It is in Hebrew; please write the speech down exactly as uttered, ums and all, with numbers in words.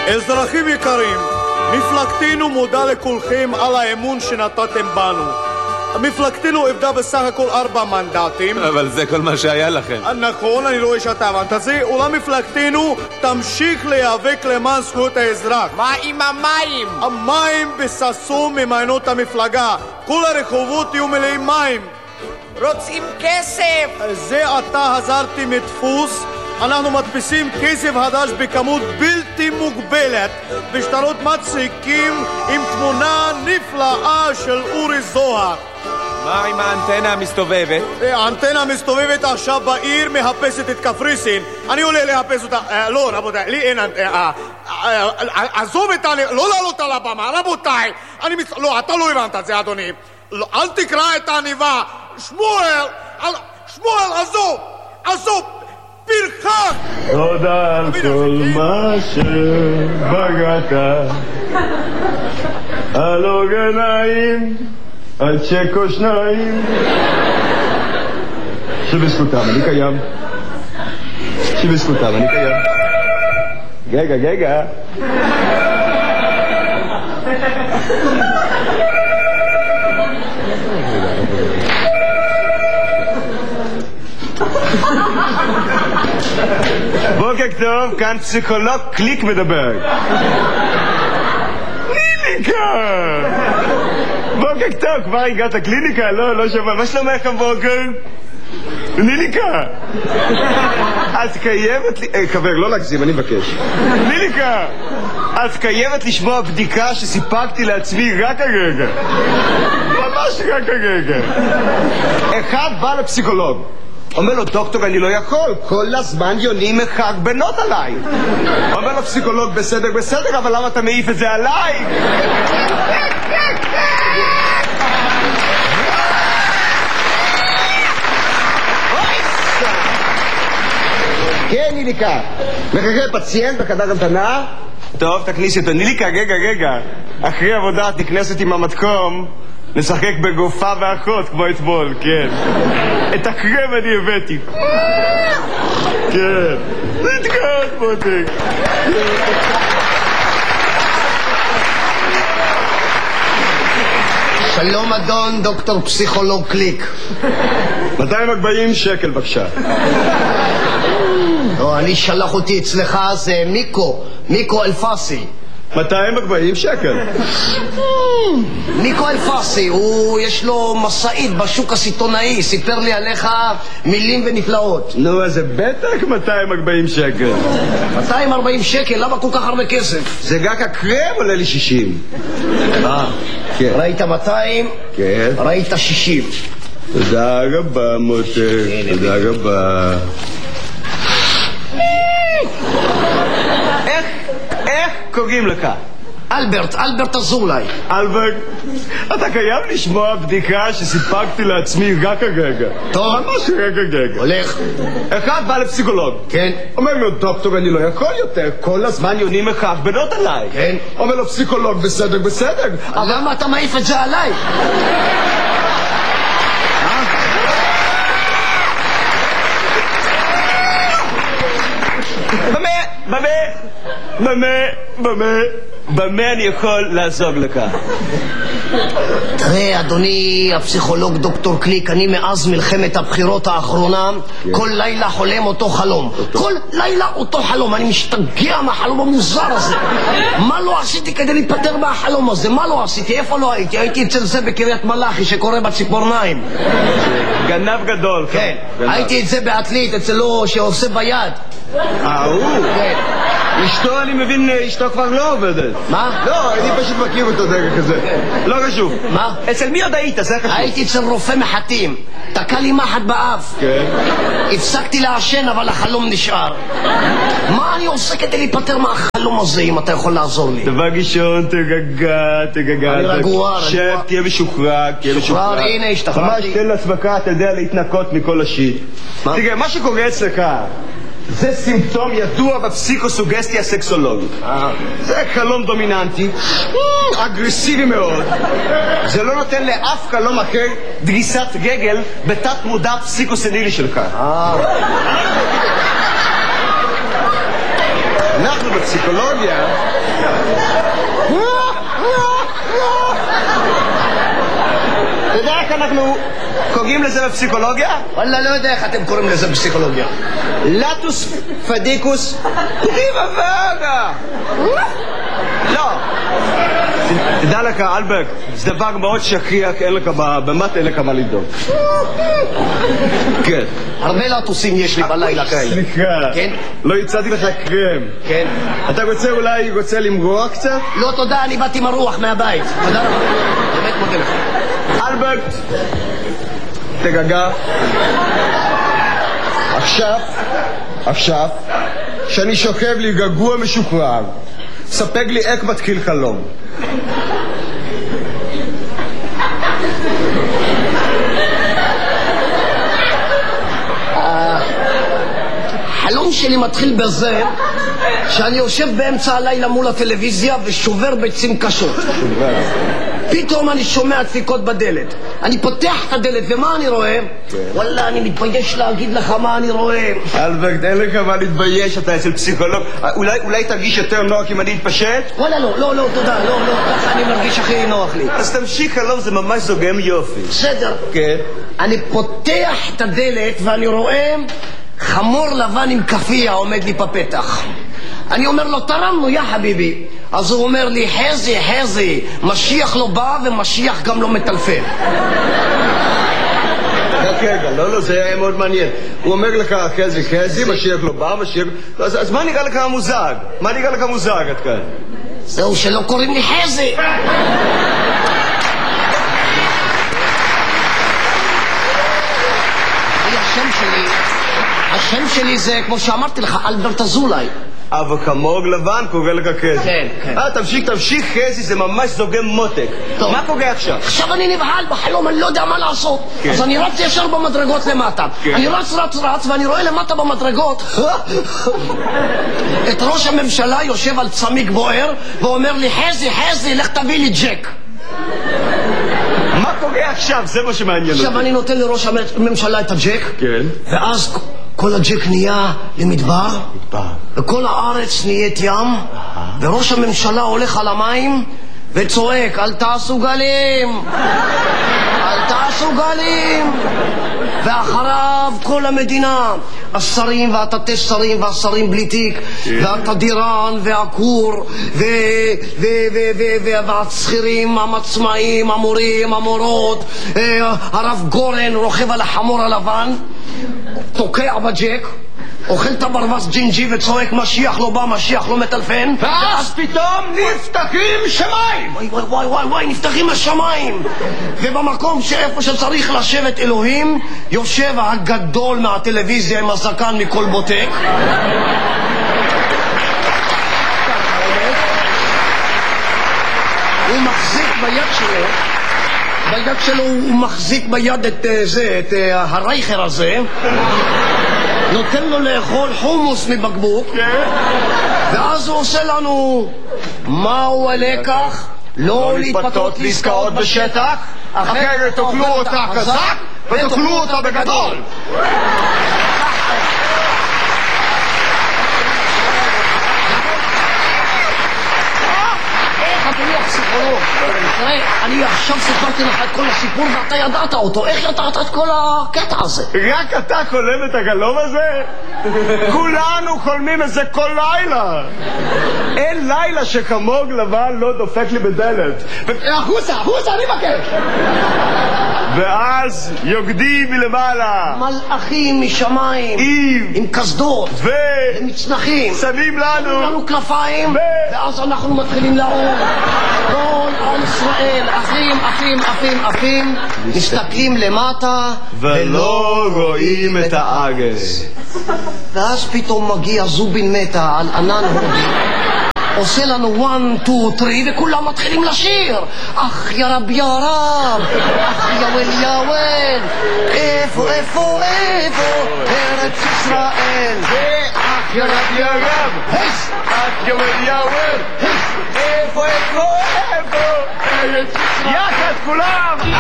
אזרחים יקרים, מפלגתנו מודה לכולכם על האמון שנתתם בנו. מפלגתנו עבדה בסך הכל ארבע מנדטים. אבל זה כל מה שהיה לכם. נכון, אני לא רואה שאתה הבנת את זה. אולם מפלגתנו תמשיך להיאבק למען זכויות האזרח. מה עם המים? המים בססו ממעיינות המפלגה. כל הרחובות יהיו מלאים מים. רוצים כסף. זה עתה חזרתי מדפוס. אנחנו מדפיסים כסף חדש בכמות בלתי מוגבלת בשטרות מצחיקים עם תמונה נפלאה של אורי זוהר. מה עם האנטנה המסתובבת? האנטנה המסתובבת עכשיו בעיר מחפשת את קפריסין. אני עולה לחפש אותה. לא, רבותיי, לי אין אנטנה. עזוב את ה... לא לעלות על הבמה, רבותיי. לא, אתה לא הבנת את זה, אדוני. אל תקרא את העניבה. שמואל, שמואל, עזוב, עזוב. פרחק! תודה על כל מה שבגעת, על עוגניים, על צ'קו שניים, שבזכותם אני קיים, שבזכותם אני קיים. גגה, גגה. בוקר טוב, כאן פסיכולוג קליק מדבר. קליניקה! בוקר טוב, כבר הגעת קליניקה? לא, לא שומע. מה שלומך הבוקר? קליניקה! את חייבת לי... חבר, לא להגזים, אני מבקש. קליניקה! את חייבת לשמוע בדיקה שסיפקתי לעצמי רק הרגע. ממש רק הרגע. אחד בא לפסיכולוג. אומר לו, דוקטור, אני לא יכול, כל הזמן יונים מחק בנות עליי. אומר לו פסיכולוג, בסדר, בסדר, אבל למה אתה מעיף את זה עליי? כן, ניליקה. מחכה פציינט בחדר המתנה? טוב, תכניס אותו. ניליקה, רגע, רגע. אחרי עבודה תכנסת עם המתקום. נשחק בגופה ואחות כמו אתמול, כן. את הקרם אני הבאתי. כן. נתגעת מותק. שלום אדון דוקטור פסיכולוג קליק. מאתיים וארבעים שקל בבקשה. לא, אני שלח אותי אצלך, זה מיקו, מיקו אלפסי. מאתיים וארבעים שקל. ניקו אלפסי, הוא יש לו מסעית בשוק הסיטונאי, סיפר לי עליך מילים ונפלאות. נו, אז זה בטח מאתיים וארבעים שקל. מאתיים וארבעים שקל? למה כל כך הרבה כסף? זה רק הקרם עולה לי שישים. אה, כן. ראית מאתיים? כן. ראית שישים. תודה רבה מותק, תודה רבה. איך? איך קוראים לך? אלברט, אלברט אזולאי. אלברט, אתה חייב לשמוע בדיקה שסיפקתי לעצמי רק הרגע. טוב. ממש רק הרגע. הולך. אחד בא לפסיכולוג. כן. אומר לו, דוקטור, אני לא יכול יותר, כל הזמן יונים מחק בנות עליי. כן. אומר לו, פסיכולוג, בסדר, בסדר. אבל למה אתה מעיף את זה עליי? במה, במה, במה, במה, במה אני יכול לעזור לך? תראה, אדוני הפסיכולוג דוקטור קליק, אני מאז מלחמת הבחירות האחרונה, כל לילה חולם אותו חלום. כל לילה אותו חלום. אני משתגע מהחלום המוזר הזה. מה לא עשיתי כדי להיפטר מהחלום הזה? מה לא עשיתי? איפה לא הייתי? הייתי אצל זה בקריית מלאכי שקורא בציפורניים. גנב גדול. כן. הייתי את זה בעתלית, אצלו שעושה ביד. אה, הוא? כן. אשתו, אני מבין, אשתו כבר לא עובדת. מה? לא, אני פשוט מכיר אותו דרך כזה. לא חשוב. מה? אצל מי עוד היית? זה חשוב. הייתי אצל רופא מחטים. תקע לי מחט באף. כן. הפסקתי לעשן, אבל החלום נשאר. מה אני עושה כדי להיפטר מהחלום הזה, אם אתה יכול לעזור לי? דבר ראשון, תרגע, תרגע. אני רגוע, שב, רגוע. תהיה משוחרר, תהיה משוחרר. שוחרר, הנה, השתחררתי. ממש תן לעצמך, אתה יודע, להתנקות מכל השיט. תראה, מה שקורה אצלך זה סימפטום ידוע בפסיקוסוגסטיה סקסולוגית. זה חלום דומיננטי, אגרסיבי מאוד. זה לא נותן לאף חלום אחר דריסת רגל בתת מודע פסיקוסנילי שלך. אנחנו אנחנו בפסיכולוגיה... אתה יודע איך אנחנו קוראים לזה בפסיכולוגיה? וואלה, לא יודע איך אתם קוראים לזה בפסיכולוגיה. לטוס פדיקוס ריבה וגה. לא. תדע לך, אלברג, זה דבר מאוד שכיח, אין לך מה, באמת אין לך מה לדאוג. כן. הרבה לטוסים יש לי בלילה כאלה. סליחה. כן? לא הצעתי לך קרם. כן. אתה רוצה אולי, רוצה למרוח קצת? לא, תודה, אני באתי מרוח מהבית. תודה רבה. באמת מודה לך. אלברט, תגגע. עכשיו, עכשיו, שאני שוכב לי גגוע משוחרר, ספק לי איך מתחיל חלום. החלום שלי מתחיל בזה שאני יושב באמצע הלילה מול הטלוויזיה ושובר ביצים קשות. פתאום אני שומע דפיקות בדלת. אני פותח את הדלת ומה אני רואה? וואלה, אני מתבייש להגיד לך מה אני רואה. אלברט, אין לך מה להתבייש, אתה אצל פסיכולוג. אולי, אולי תרגיש יותר נוח אם אני אתפשט? וואלה, לא, לא, לא, תודה, לא, לא, ככה אני מרגיש הכי נוח לי. אז תמשיך, חלום, זה ממש זוגם יופי. בסדר. כן. אני פותח את הדלת ואני רואה חמור לבן עם כפיה עומד לי בפתח. אני אומר לו, תרמנו, יא חביבי. אז הוא אומר לי, חזי, חזי, משיח לא בא ומשיח גם לא מטלפן. רק רגע, לא, לא, זה היה מאוד מעניין. הוא אומר לך, חזי, חזי, משיח לא בא, משיח... אז, אז מה נראה לך מוזג? מה נראה לך מוזג עד כאן? זהו, שלא קוראים לי חזי. השם שלי, השם שלי זה, כמו שאמרתי לך, אלברט אזולאי. אבל כמוג לבן קורא לך חזי. כן, כן. אה, תמשיך, תמשיך חזי, זה ממש זוגם מותק. טוב. מה קורה עכשיו? עכשיו אני נבהל בחלום, אני לא יודע מה לעשות. כן. אז אני רץ ישר במדרגות למטה. כן. אני רץ, רץ, רץ, ואני רואה למטה במדרגות את ראש הממשלה יושב על צמיג בוער ואומר לי, חזי, חזי, לך תביא לי ג'ק. מה קורה עכשיו? זה מה שמעניין אותי. עכשיו אני נותן לראש הממשלה את הג'ק. כן. ואז כל הג'ק נהיה למדבר. מדבר. וכל הארץ נהיית ים. וראש הממשלה הולך על המים וצועק, אל תעשו גלים, אל תעשו גלים. ואחריו כל המדינה, השרים והתתי שרים והשרים בלי תיק, והתדירן והכור והצחירים, המצמאים, המורים, המורות. הרב גורן רוכב על החמור הלבן, תוקע בג'ק, אוכל את הברווז ג'ינג'י וצועק, משיח לא בא, משיח לא מטלפן. ואז פתאום נפתחים שמיים. וואי וואי וואי וואי וואי, נפתחים השמיים. ובמקום שאיפה שצריך לשבת אלוהים, יושב הגדול מהטלוויזיה עם הזקן מכל בוטק. הוא מחזיק ביד שלו, ביד שלו הוא מחזיק ביד את זה, את הרייכר הזה, נותן לו לאכול חומוס מבקבוק, ואז הוא עושה לנו, מהו הלקח? לא להתפתות לעסקאות בשטח, אחרת תאכלו אותה חזק ותאכלו אותה בגדול. אדוני הפסיכולוג, תראה, אני עכשיו סיפרתי לך את כל הסיפור ואתה ידעת אותו. איך ידעת את כל הקטע הזה? רק אתה חולם את הגלום הזה? כולנו חולמים את זה כל לילה. אין לילה שכמוג לבן לא דופק לי בדלת. החוצה, החוצה, אני מבקש. ואז יוקדים מלמעלה מלאכים משמיים עם עם קסדות ו... ומצנחים שמים לנו לנו כנפיים, ו... ואז אנחנו מתחילים לעוף. כל עם ישראל, אחים, אחים, אחים, אחים, מסתכלים למטה ולא רואים את האגס. ואז פתאום מגיע זובין מתה על ענן הודי, עושה לנו one, two, three, וכולם מתחילים לשיר. אך יא רב יא רב, אך יא ול יא ול, איפה איפה איפה ארץ ישראל. אך יא רב יא רב, היס, אך יא ול יא ול, איפה איפה איפה ארץ ישראל. יחד כולם.